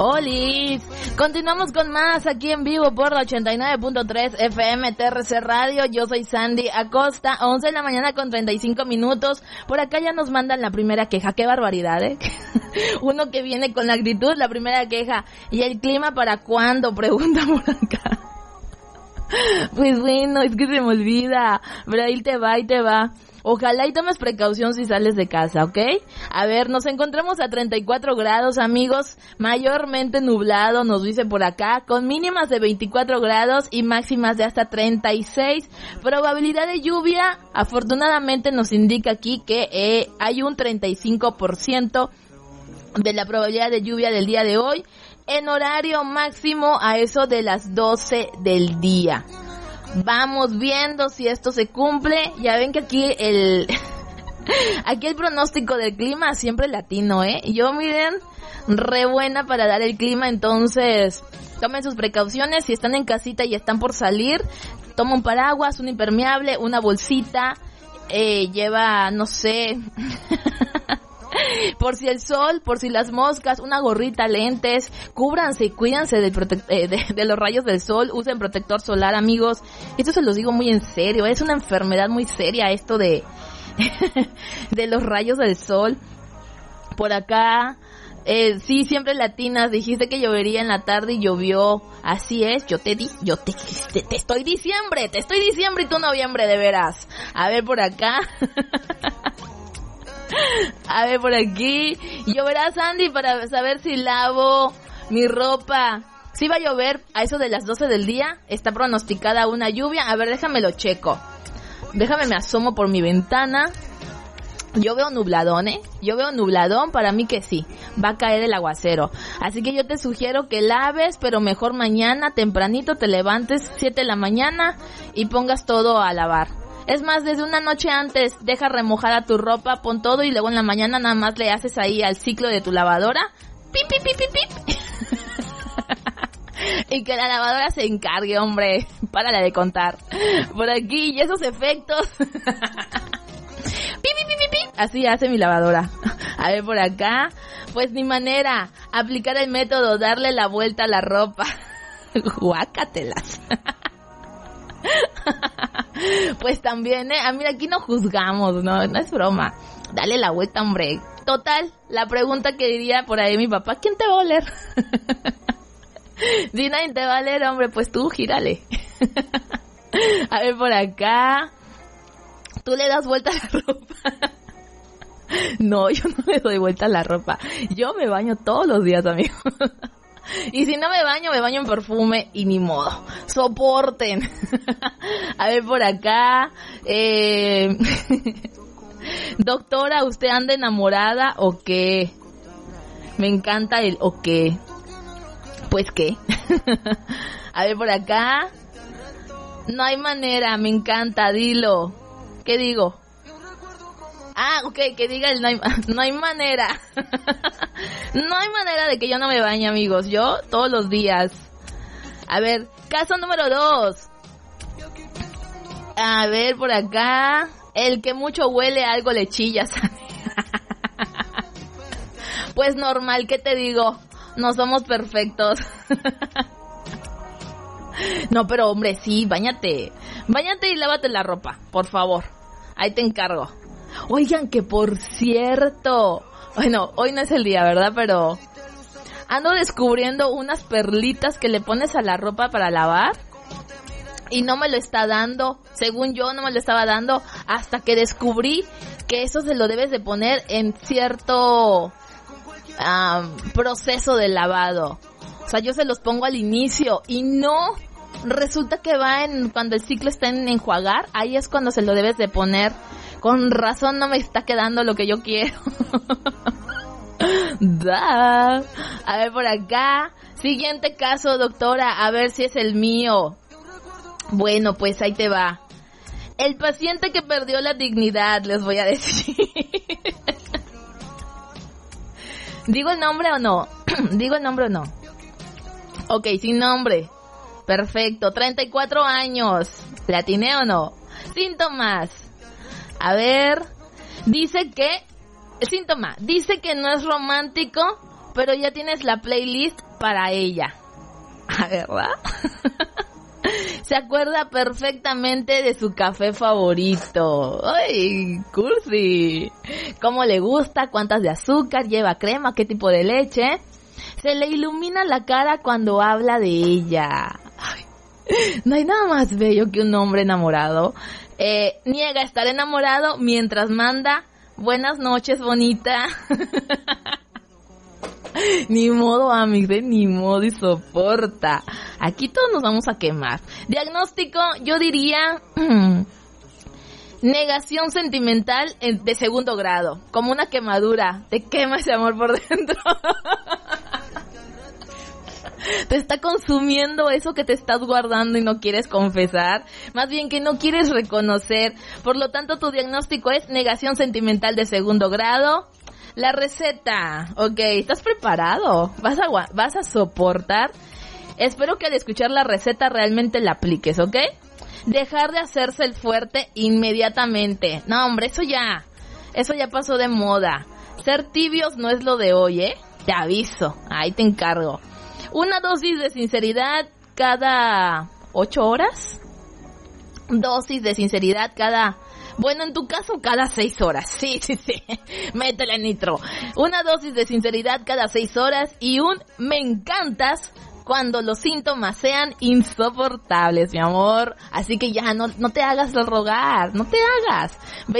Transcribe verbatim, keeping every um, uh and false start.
¡Holis! Continuamos con más aquí en vivo por la ochenta y nueve punto tres F M T R C Radio. Yo soy Sandy Acosta, once de la mañana con treinta y cinco minutos. Por acá ya nos mandan la primera queja. ¡Qué barbaridad, eh! Uno que viene con la actitud, la primera queja. ¿Y el clima para cuándo? Pregunta por acá. Pues bueno, es que se me olvida. Pero ahí te va, ahí te va. Ojalá y tomes precaución si sales de casa, ¿ok? A ver, nos encontramos a treinta y cuatro grados, amigos, mayormente nublado, nos dice por acá, con mínimas de veinticuatro grados y máximas de hasta treinta y seis. Probabilidad de lluvia, afortunadamente nos indica aquí que eh, hay un treinta y cinco por ciento de la probabilidad de lluvia del día de hoy, en horario máximo a eso de las doce del día. Vamos viendo si esto se cumple. Ya ven que aquí el aquí el pronóstico del clima siempre latino, ¿eh? Yo, miren, re buena para dar el clima, entonces tomen sus precauciones. Si están en casita y están por salir, toma un paraguas, un impermeable, una bolsita, eh, lleva, no sé... por si el sol, por si las moscas, una gorrita, lentes, cúbranse y cuídense del prote- eh, de, de los rayos del sol, usen protector solar, amigos. Esto se los digo muy en serio, es una enfermedad muy seria esto de de los rayos del sol. Por acá, eh, sí, siempre latinas, dijiste que llovería en la tarde y llovió. Así es, yo te di, yo te, te, te estoy diciembre, te estoy diciembre y tú noviembre, de veras. A ver por acá. A ver por aquí, lloverá, Sandy, para saber si lavo mi ropa. Si va a llover a eso de las doce del día, está pronosticada una lluvia. A ver, déjame lo checo. Déjame me asomo por mi ventana. Yo veo nubladón, ¿eh? Yo veo nubladón, para mí que sí, va a caer el aguacero. Así que yo te sugiero que laves, pero mejor mañana, tempranito, te levantes siete de la mañana y pongas todo a lavar. Es más, desde una noche antes, deja remojada tu ropa, pon todo y luego en la mañana nada más le haces ahí al ciclo de tu lavadora. Pip, pip, pip, pip, pip. Y que la lavadora se encargue, hombre. Párala de contar. Por aquí, y esos efectos. Pip, pip, pip, pip, pip. Así hace mi lavadora. A ver, por acá. Pues ni manera. Aplicar el método, darle la vuelta a la ropa. Guácatelas. Pues también, eh, ah, mira, aquí no juzgamos, no, no es broma. Dale la vuelta, hombre. Total, la pregunta que diría por ahí mi papá, ¿quién te va a oler? Si nadie te va a oler, hombre, pues tú gírale. A ver por acá. ¿Tú le das vuelta a la ropa? No, yo no le doy vuelta a la ropa. Yo me baño todos los días, amigo. Y si no me baño, me baño en perfume y ni modo. Soporten. A ver por acá. Eh... Doctora, ¿usted anda enamorada o qué? Me encanta el o qué. Pues qué. A ver por acá. No hay manera, me encanta, dilo. ¿Qué digo? Ah, ok, que diga el no hay, no hay manera. No hay manera de que yo no me bañe, amigos. Yo todos los días. A ver, caso número dos. A ver, por acá. El que mucho huele algo le chilla. Pues normal, ¿qué te digo? No somos perfectos. No, pero hombre, sí, báñate. Báñate y lávate la ropa, por favor. Ahí te encargo. Oigan, que por cierto, bueno, hoy no es el día, ¿verdad? Pero ando descubriendo unas perlitas que le pones a la ropa para lavar y no me lo está dando, según yo no me lo estaba dando, hasta que descubrí que eso se lo debes de poner en cierto um, proceso de lavado. O sea, yo se los pongo al inicio y no, resulta que va en cuando el ciclo está en enjuagar, ahí es cuando se lo debes de poner. Con razón no me está quedando lo que yo quiero. Da. A ver por acá. Siguiente caso, doctora. A ver si es el mío. Bueno, pues ahí te va. El paciente que perdió la dignidad, les voy a decir. ¿Digo el nombre o no? ¿Digo el nombre o no? Ok, sin nombre. Perfecto. treinta y cuatro años. ¿Le atiné o no? Síntomas. A ver, dice que, síntoma, dice que no es romántico, pero ya tienes la playlist para ella. ¿Verdad? Se acuerda perfectamente de su café favorito. ¡Ay, cursi! ¿Cómo le gusta? ¿Cuántas de azúcar? ¿Lleva crema? ¿Qué tipo de leche? Se le ilumina la cara cuando habla de ella. Ay, no hay nada más bello que un hombre enamorado. Eh, niega estar enamorado mientras manda buenas noches, bonita. Ni modo, amigos, ni modo, y soporta. Aquí todos nos vamos a quemar. Diagnóstico, yo diría negación sentimental de segundo grado, como una quemadura. Te quema ese amor por dentro. Te está consumiendo eso que te estás guardando y no quieres confesar, más bien que no quieres reconocer. Por lo tanto, tu diagnóstico es negación sentimental de segundo grado. La receta, ok, ¿estás preparado? ¿Vas a, vas a soportar? Espero que al escuchar la receta realmente la apliques, ¿ok? Dejar de hacerse el fuerte inmediatamente. No, hombre, eso ya, eso ya pasó de moda. Ser tibios no es lo de hoy, ¿eh? Te aviso, ahí te encargo. Una dosis de sinceridad cada ocho horas. Dosis de sinceridad cada... Bueno, en tu caso, cada seis horas. Sí, sí, sí. Métele nitro. Una dosis de sinceridad cada seis horas y un me encantas cuando los síntomas sean insoportables, mi amor. Así que ya, no, no te hagas rogar. No te hagas.